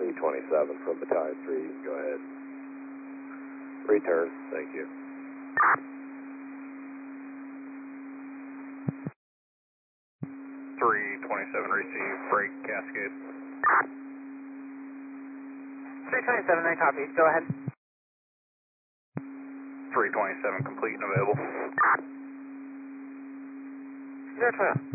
327 from Battalion 3, you can go ahead. Return, thank you. receive, break, Cascade. 327, I copy, go ahead. 327, complete and available. 012.